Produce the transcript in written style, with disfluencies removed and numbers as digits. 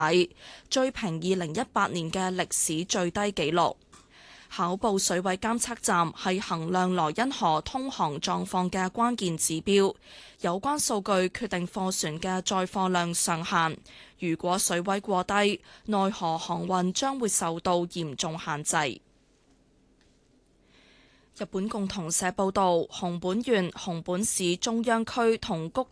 追平2018年嘅歷史最低紀錄。考報水位監測站係衡量萊茵河通航狀況嘅關鍵指標，有關數據決定貨船嘅載貨量上限。如果水位過低，內河航運將會受到嚴重限制。日本共同社報道，熊本縣熊本市中央區同谷